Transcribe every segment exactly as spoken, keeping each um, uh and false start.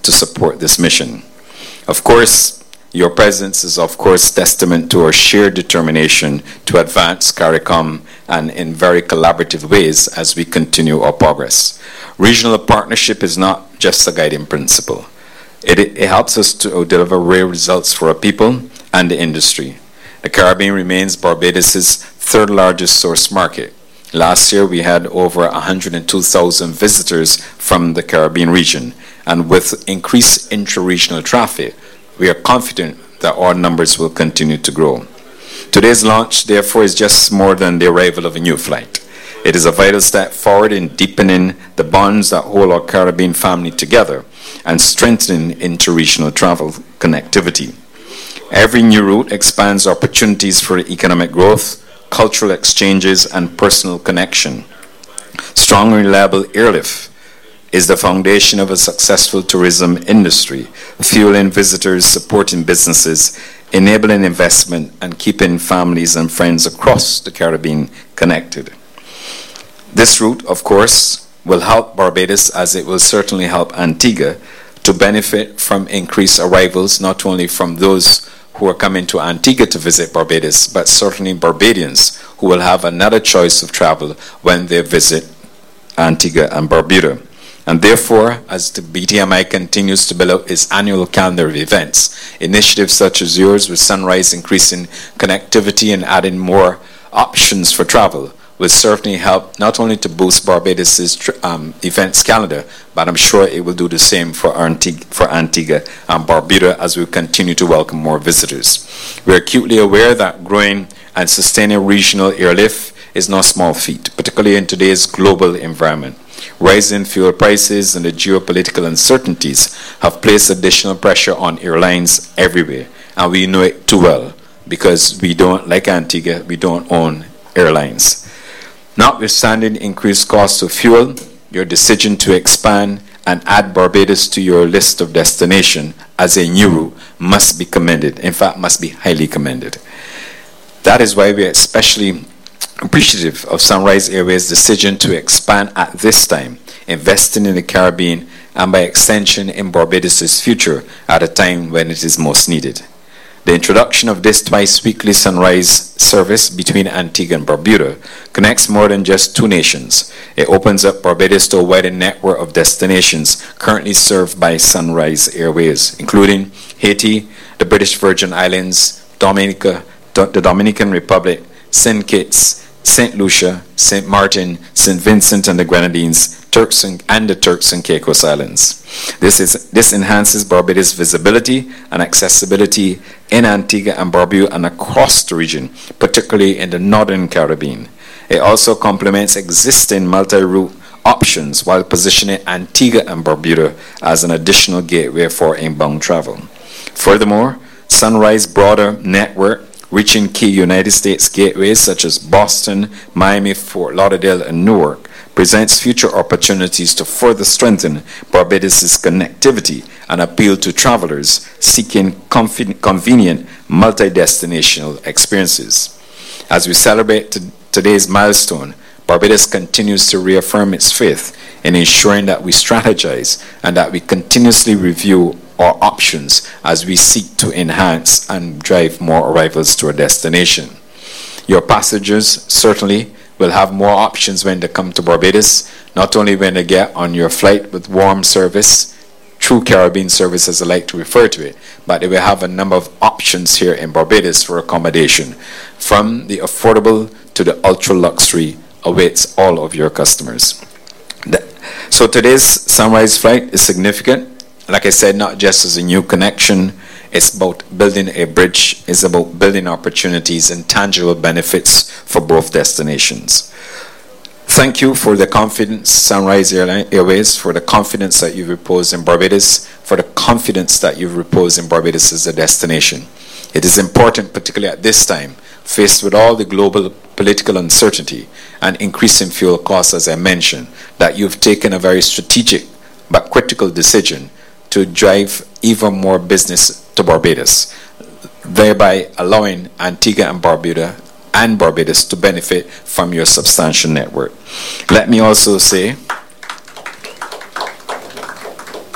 to support this mission. Of course, your presence is of course testament to our shared determination to advance CARICOM and in very collaborative ways as we continue our progress. Regional partnership is not just a guiding principle. It, it helps us to deliver real results for our people and the industry. The Caribbean remains Barbados' third largest source market. Last year we had over one hundred two thousand visitors from the Caribbean region, and with increased intra-regional traffic, we are confident that our numbers will continue to grow. Today's launch, therefore, is just more than the arrival of a new flight. It is a vital step forward in deepening the bonds that hold our Caribbean family together and strengthening inter-regional travel connectivity. Every new route expands opportunities for economic growth, cultural exchanges, and personal connection. Strong and reliable airlift is the foundation of a successful tourism industry, fueling visitors, supporting businesses, enabling investment, and keeping families and friends across the Caribbean connected. This route, of course, will help Barbados, as it will certainly help Antigua, to benefit from increased arrivals, not only from those who are coming to Antigua to visit Barbados, but certainly Barbadians who will have another choice of travel when they visit Antigua and Barbuda. And therefore, as the B T M I continues to build out its annual calendar of events, initiatives such as yours with Sunrise increasing connectivity and adding more options for travel will certainly help not only to boost Barbados' um, events calendar, but I'm sure it will do the same for Antigua, for Antigua and Barbuda as we continue to welcome more visitors. We're acutely aware that growing and sustaining regional airlift is no small feat, particularly in today's global environment. Rising fuel prices and the geopolitical uncertainties have placed additional pressure on airlines everywhere, and we know it too well because we don't, like Antigua, we don't own airlines. Notwithstanding increased costs of fuel, your decision to expand and add Barbados to your list of destinations as a new route must be commended. In fact, must be highly commended. That is why we are especially appreciative of Sunrise Airways' decision to expand at this time, investing in the Caribbean and by extension in Barbados' future at a time when it is most needed. The introduction of this twice-weekly Sunrise service between Antigua and Barbuda connects more than just two nations. It opens up Barbados to a wider network of destinations currently served by Sunrise Airways, including Haiti, the British Virgin Islands, Dominica, the Dominican Republic, Saint Kitts, Saint Lucia, Saint Martin, Saint Vincent and the Grenadines, Turks and, and the Turks and Caicos Islands. This, is, this enhances Barbados' visibility and accessibility in Antigua and Barbuda and across the region, particularly in the northern Caribbean. It also complements existing multi-route options while positioning Antigua and Barbuda as an additional gateway for inbound travel. Furthermore, Sunrise broader network reaching key United States gateways such as Boston, Miami, Fort Lauderdale, and Newark, presents future opportunities to further strengthen Barbados' connectivity and appeal to travelers seeking conven- convenient multi-destinational experiences. As we celebrate t- today's milestone, Barbados continues to reaffirm its faith in ensuring that we strategize and that we continuously review our options as we seek to enhance and drive more arrivals to our destination. Your passengers certainly will have more options when they come to Barbados, not only when they get on your flight with warm service, true Caribbean service as I like to refer to it, but they will have a number of options here in Barbados for accommodation, from the affordable to the ultra-luxury awaits all of your customers. So today's Sunrise flight is significant. Like I said, not just as a new connection, it's about building a bridge, it's about building opportunities and tangible benefits for both destinations. Thank you for the confidence, Sunrise Airways, for the confidence that you've reposed in Barbados, for the confidence that you've reposed in Barbados as a destination. It is important, particularly at this time, faced with all the global political uncertainty and increasing fuel costs, as I mentioned, that you've taken a very strategic but critical decision to drive even more business to Barbados, thereby allowing Antigua and Barbuda and Barbados to benefit from your substantial network. Let me also say,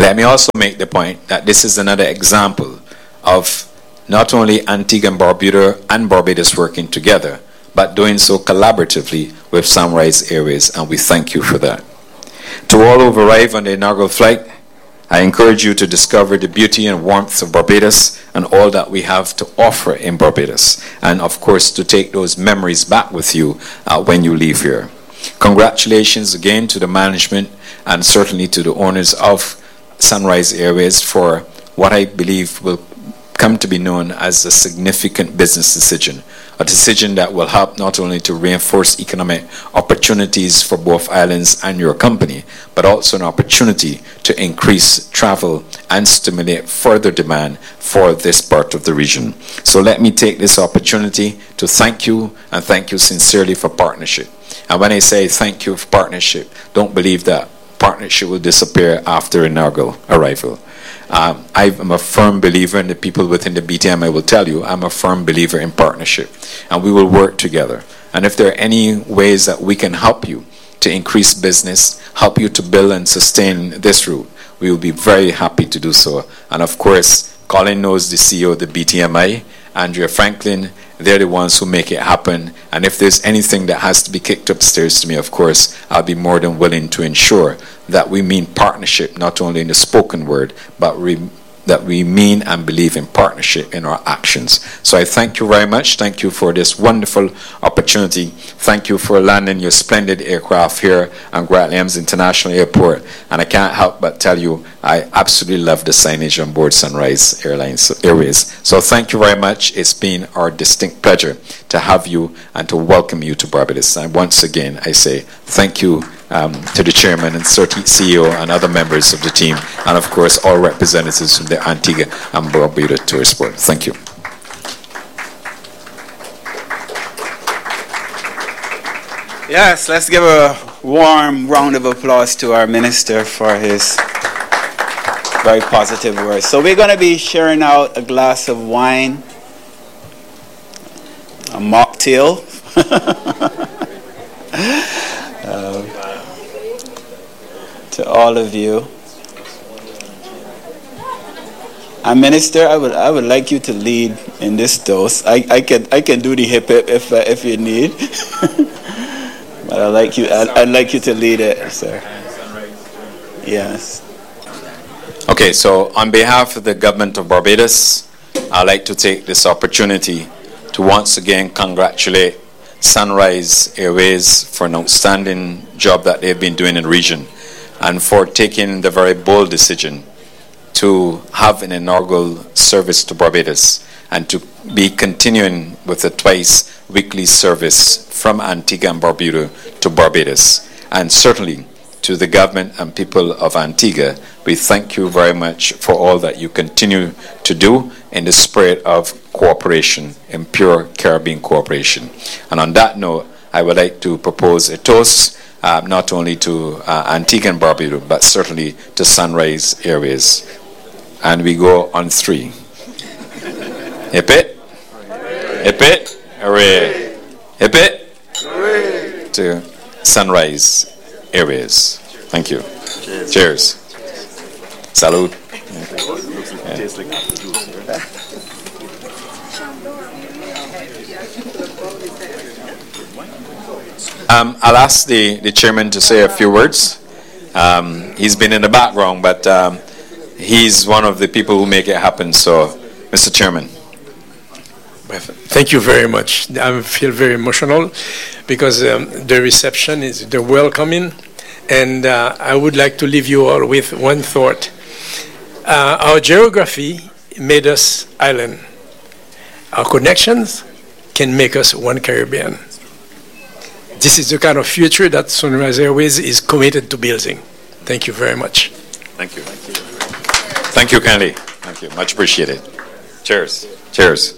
Let me also make the point that this is another example of not only Antigua and Barbuda and Barbados working together, but doing so collaboratively with Sunrise Airways, and we thank you for that. To all who have arrived on the inaugural flight, I encourage you to discover the beauty and warmth of Barbados and all that we have to offer in Barbados, and of course to take those memories back with you uh, when you leave here. Congratulations again to the management and certainly to the owners of Sunrise Airways for what I believe will come to be known as a significant business decision, a decision that will help not only to reinforce economic opportunities for both islands and your company, but also an opportunity to increase travel and stimulate further demand for this part of the region. So let me take this opportunity to thank you, and thank you sincerely for partnership. And when I say thank you for partnership, don't believe that partnership will disappear after inaugural arrival. Um, I'm a firm believer, and the people within the B T M I will tell you, I'm a firm believer in partnership, and we will work together. And if there are any ways that we can help you to increase business, help you to build and sustain this route, we will be very happy to do so. And of course, Colin knows the C E O of the B T M I, Andrea Franklin. They're the ones who make it happen. And if there's anything that has to be kicked upstairs to me, of course, I'll be more than willing to ensure that we mean partnership, not only in the spoken word, but we, that we mean and believe in partnership in our actions. So I thank you very much. Thank you for this wonderful opportunity. Thank you for landing your splendid aircraft here at Gratlems International Airport. And I can't help but tell you, I absolutely love the signage on board Sunrise Airlines Airways. So thank you very much. It's been our distinct pleasure to have you and to welcome you to Barbados. And once again, I say thank you Um, to the chairman and C E O and other members of the team, and of course all representatives from the Antigua and Barbuda Tourist Board. Thank you. Yes, let's give a warm round of applause to our minister for his very positive words. So we're going to be sharing out a glass of wine, a mocktail. uh, to all of you. And Minister, I would I would like you to lead in this dose. I, I can I can do the hip hip if uh, if you need, but I like you I, I'd like you to lead it, sir. Yes. Okay, so on behalf of the government of Barbados, I'd like to take this opportunity to once again congratulate Sunrise Airways for an outstanding job that they've been doing in the region, and for taking the very bold decision to have an inaugural service to Barbados and to be continuing with a twice weekly service from Antigua and Barbuda to Barbados. And certainly to the government and people of Antigua, we thank you very much for all that you continue to do in the spirit of cooperation, in pure Caribbean cooperation. And on that note, I would like to propose a toast Uh, not only to uh, Antigua and Barbuda, but certainly to Sunrise Airways. And we go on three. Hip it. Hip it. Hooray. Hip it. Hooray. To Sunrise Airways. Thank you. Cheers. Cheers. Salud. Yeah. Um, I'll ask the, the chairman to say a few words. Um, he's been in the background, but um, he's one of the people who make it happen. So, Mister Chairman. Thank you very much. I feel very emotional because um, the reception is the welcoming, and uh, I would like to leave you all with one thought. Uh, our geography made us island. Our connections can make us one Caribbean. This is the kind of future that Sunrise Airways is committed to building. Thank you very much. Thank you. Thank you, Thank you kindly. Thank you. Much appreciated. Cheers. Cheers.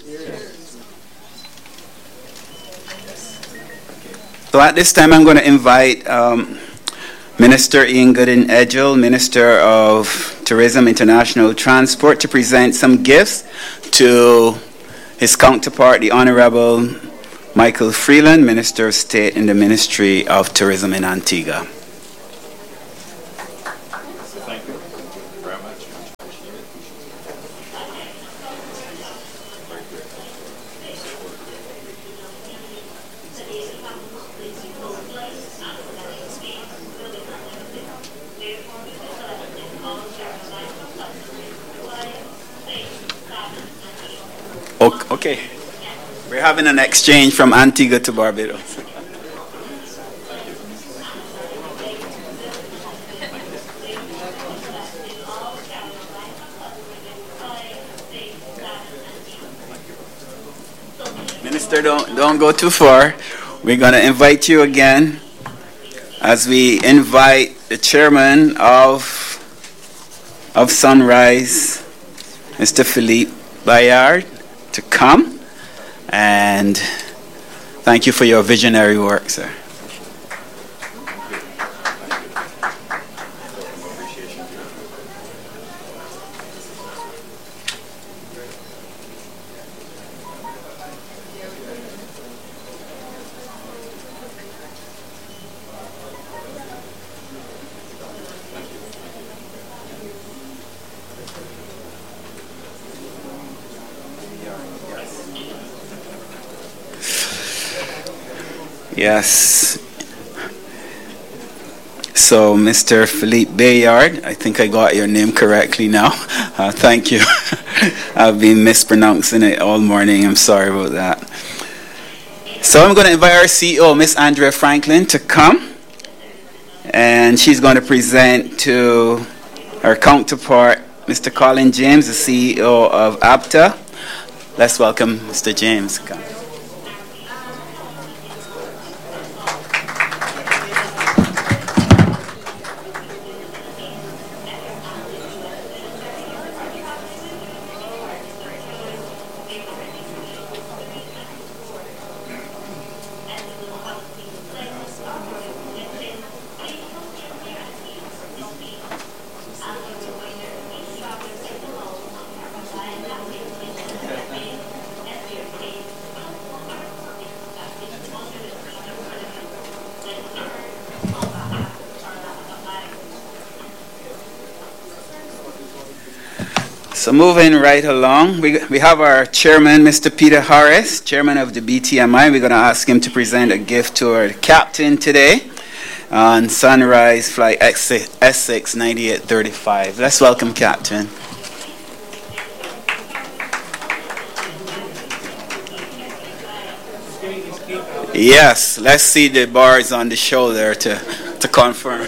So at this time, I'm going to invite um, Minister Ian Goodin Edgell, Minister of Tourism International Transport, to present some gifts to his counterpart, the Honorable Michael Freeland, Minister of State in the Ministry of Tourism in Antigua. Thank you very Okay. We're having an exchange from Antigua to Barbados. Minister, don't, don't go too far. We're going to invite you again as we invite the chairman of, of Sunrise, Mister Philippe Bayard, to come. And thank you for your visionary work, sir. Yes. So, Mister Philippe Bayard, I think I got your name correctly now. Uh, thank you. I've been mispronouncing it all morning. I'm sorry about that. So I'm going to invite our C E O, Miss Andrea Franklin, to come. And she's going to present to her counterpart, Mister Colin James, the C E O of APTA. Let's welcome Mister James. Come. So moving right along, we, we have our chairman, Mister Peter Harris, chairman of the B T M I. We're going to ask him to present a gift to our captain today on Sunrise Flight S six ninety-eight thirty-five. Let's welcome Captain. Yes, let's see the bars on the shoulder to, to confirm.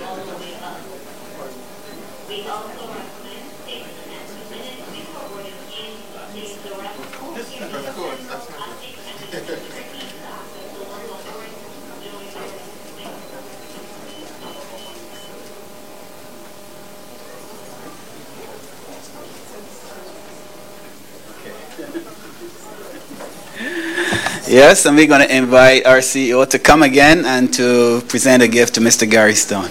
Yes, and we're going to invite our C E O to come again and to present a gift to Mister Gary Stone.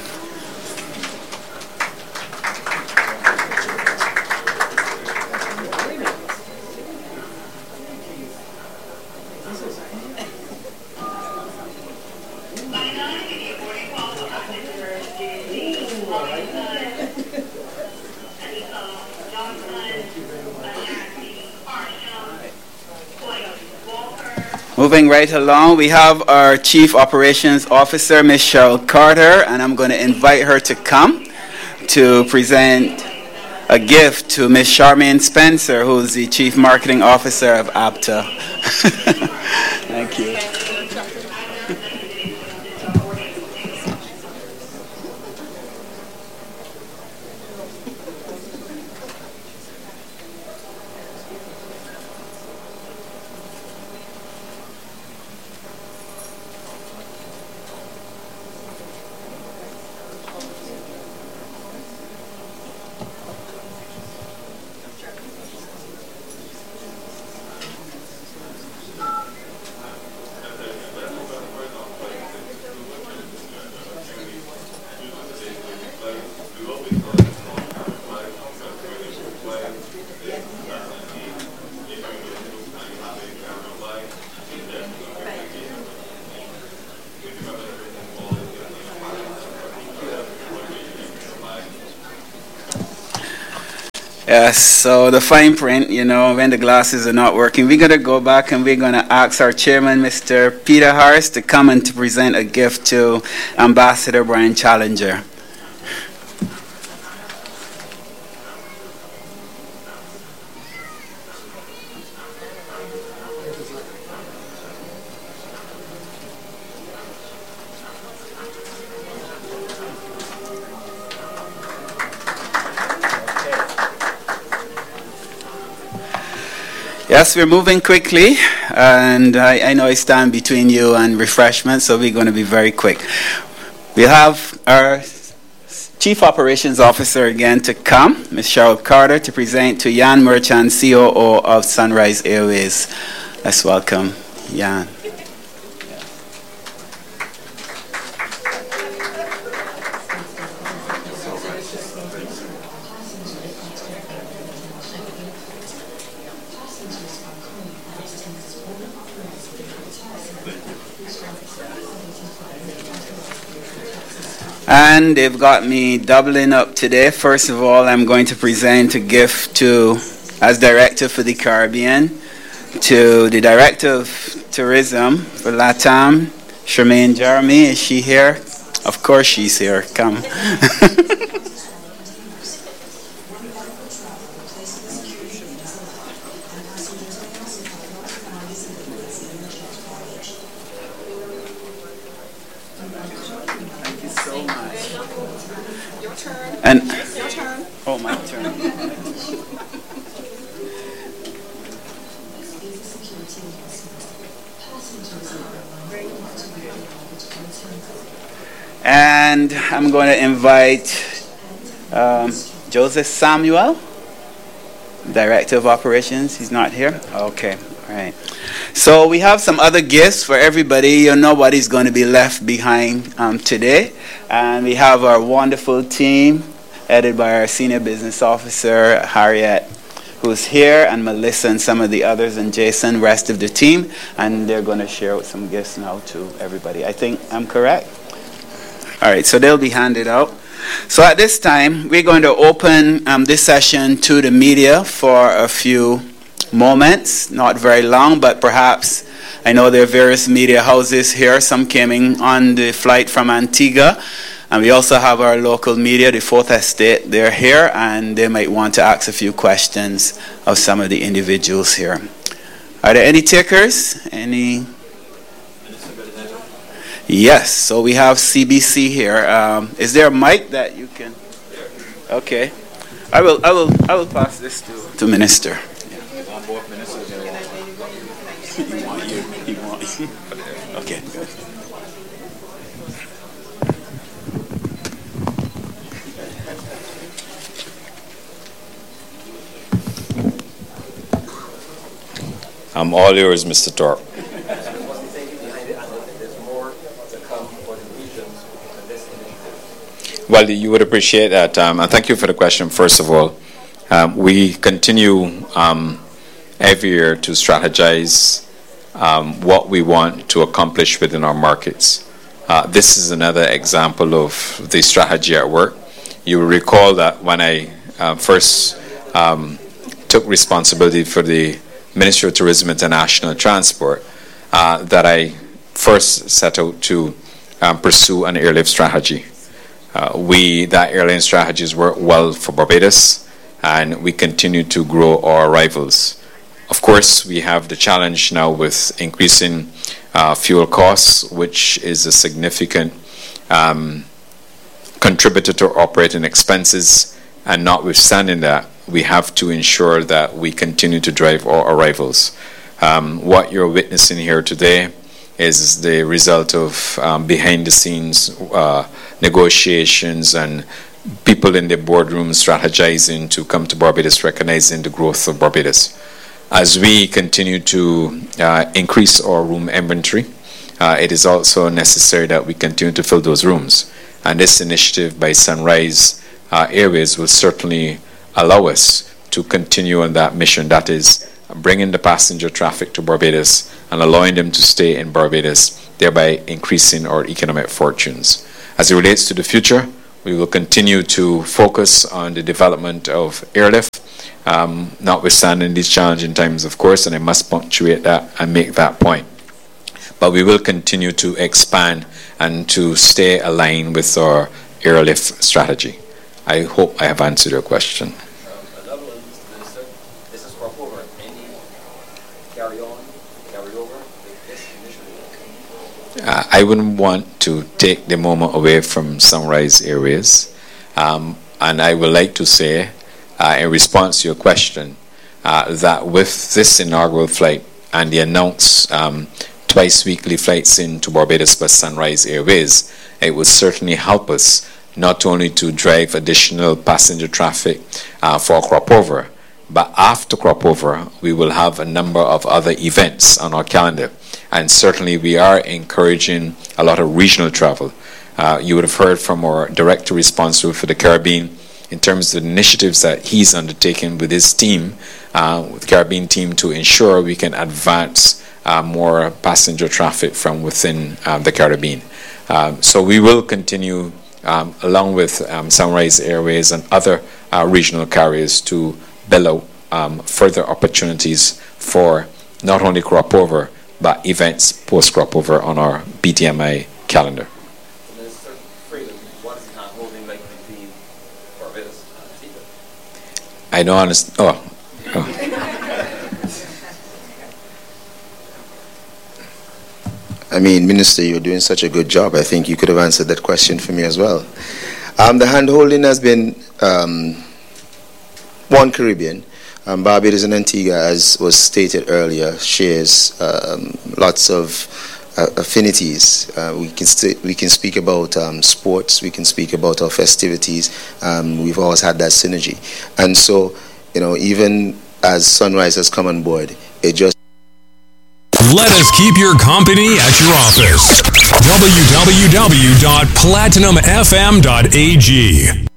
Moving right along, we have our Chief Operations Officer, Miz Cheryl Carter, and I'm going to invite her to come to present a gift to Miz Charmaine Spencer, who's the Chief Marketing Officer of APTA. Thank you. Yes, so the fine print, you know, when the glasses are not working, we're going to go back and we're going to ask our chairman, Mister Peter Harris, to come and to present a gift to Ambassador Brian Challenger. Yes, we're moving quickly, and I, I know I stand between you and refreshment, so we're going to be very quick. We have our Chief Operations Officer again to come, Miz Cheryl Carter, to present to Jan Merchant, C O O of Sunrise Airways. Let's welcome Jan. And they've got me doubling up today. First of all, I'm going to present a gift to, as Director for the Caribbean, to the Director of Tourism for LATAM, Charmaine Jeremy. Is she here? Of course she's here. Come. And your turn. Oh, my turn. And I'm going to invite um, Joseph Samuel, Director of Operations. He's not here? Okay, all right. So we have some other gifts for everybody. You know, nobody's going to be left behind um, today. And we have our wonderful team, headed by our Senior Business Officer, Harriet, who's here, and Melissa and some of the others, and Jason, rest of the team. And they're going to share with some gifts now to everybody. I think I'm correct? All right, so they'll be handed out. So at this time, we're going to open um, this session to the media for a few moments. Not very long, but perhaps, I know there are various media houses here. Some came in on the flight from Antigua. And we also have our local media, the Fourth Estate. They're here, and they might want to ask a few questions of some of the individuals here. Are there any takers? Any? Yes. So we have C B C here. Um, is there a mic that you can? Okay. I will. I will. I will pass this to to Minister. You want you? You want you? Okay. Good. I'm all yours, Mister Thorpe. Well, you would appreciate that. Um, and thank you for the question, first of all. Um, we continue um, every year to strategize um, what we want to accomplish within our markets. Uh, this is another example of the strategy at work. You will recall that when I uh, first um, took responsibility for the Ministry of Tourism International Transport, uh, that I first set out to um, pursue an airlift strategy. Uh, we, that airline strategies work well for Barbados, and we continue to grow our arrivals. Of course, we have the challenge now with increasing uh, fuel costs, which is a significant um, contributor to operating expenses, and notwithstanding that, we have to ensure that we continue to drive our arrivals. Um, what you're witnessing here today is the result of um, behind-the-scenes uh, negotiations and people in the boardroom strategizing to come to Barbados, recognizing the growth of Barbados. As we continue to uh, increase our room inventory, uh, it is also necessary that we continue to fill those rooms. And this initiative by Sunrise uh, Airways will certainly allow us to continue on that mission, that is bringing the passenger traffic to Barbados and allowing them to stay in Barbados, thereby increasing our economic fortunes. As it relates to the future, we will continue to focus on the development of airlift, um, notwithstanding these challenging times, of course, and I must punctuate that and make that point. But we will continue to expand and to stay aligned with our airlift strategy. I hope I have answered your question. Another one, Minister, this is crop over. Any carry on, carry over with this initiative? Uh, I wouldn't want to take the moment away from Sunrise Airways. Um, and I would like to say, uh, in response to your question, uh, that with this inaugural flight and the announced um, twice weekly flights into Barbados by Sunrise Airways, it will certainly help us not only to drive additional passenger traffic uh, for crop over, but after crop over, we will have a number of other events on our calendar. And certainly we are encouraging a lot of regional travel. Uh, you would have heard from our director responsible for the Caribbean in terms of the initiatives that he's undertaken with his team, uh, with the Caribbean team, to ensure we can advance uh, more passenger traffic from within um, the Caribbean. Um, so we will continue, um, along with um, Sunrise Airways and other uh, regional carriers, to build out um, further opportunities for not only crop over, but events post crop over on our B T M I calendar. Minister Freeland, what is the hand-holding like between Barbados and Antigua? I don't understand. Oh. oh. I mean, Minister, you're doing such a good job. I think you could have answered that question for me as well. Um, the hand-holding has been um, one Caribbean. Um, Barbados and Antigua, as was stated earlier, shares um, lots of uh, affinities. Uh, we can st- we can speak about um, sports. We can speak about our festivities. Um, we've always had that synergy, and so you know, even as Sunrise has come on board, it just. Let us keep your company at your office. w w w dot platinum f m dot a g